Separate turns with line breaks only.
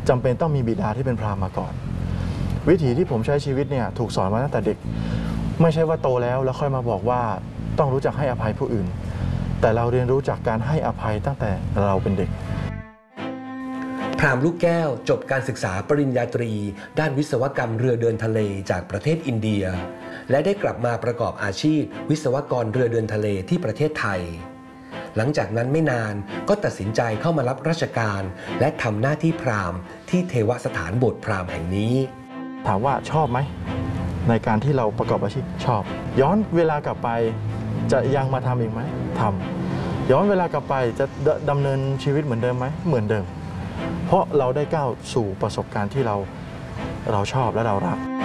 จำเป็นต้องมีบิดาที่เป็นพราหมณ์มาก่อนวิถีที่ผมใช้ชีวิตเนี่ยถูกสอนมาตั้งแต่เด็กไม่ใช่ว่าโตแล้วค่อยมาบอกว่าต้องรู้จักให้อภัยผู้อื่นแต่เราเรียนรู้จากการให้อภัยตั้งแต่เราเป็นเด็ก
พราหมณ์ลูกแก้วจบการศึกษาปริญญาตรีด้านวิศวกรรมเรือเดินทะเลจากประเทศอินเดียและได้กลับมาประกอบอาชีพวิศวกรเรือเดินทะเลที่ประเทศไทยหลังจากนั้นไม่นานก็ตัดสินใจเข้ามารับราชการและทำหน้าที่พราหมณ์ที่เทวสถานโบสถ์พราหมณ์แห่งนี้
ถามว่าชอบไหมในการที่เราประกอบอาชีพชอบย้อนเวลากลับไปจะยังมาทำอีกไหมทำย้อนเวลากลับไปจะดำเนินชีวิตเหมือนเดิมไหมเหมือนเดิมเพราะเราได้ก้าวสู่ประสบการณ์ที่เราชอบและเรารัก